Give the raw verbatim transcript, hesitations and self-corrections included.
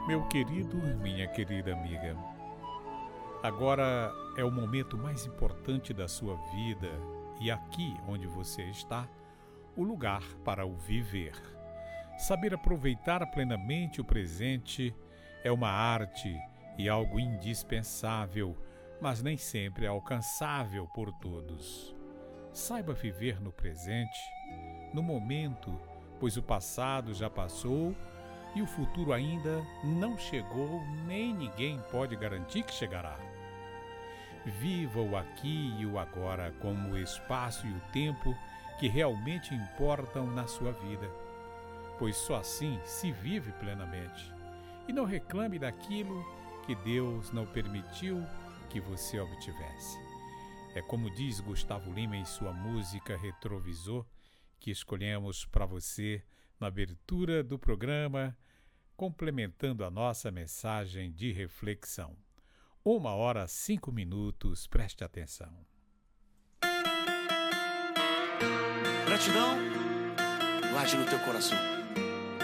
Meu querido, minha querida amiga, agora é o momento mais importante da sua vida e aqui onde você está, o lugar para o viver. Saber aproveitar plenamente o presente é uma arte e algo indispensável, mas nem sempre alcançável por todos. Saiba viver no presente, no momento, pois o passado já passou e o futuro ainda não chegou, nem ninguém pode garantir que chegará. Viva o aqui e o agora como o espaço e o tempo que realmente importam na sua vida, pois só assim se vive plenamente. E não reclame daquilo que Deus não permitiu que você obtivesse. É como diz Gustavo Lima em sua música Retrovisor, que escolhemos para você na abertura do programa, complementando a nossa mensagem de reflexão. Uma hora, cinco minutos, preste atenção. Gratidão, guarde no teu coração.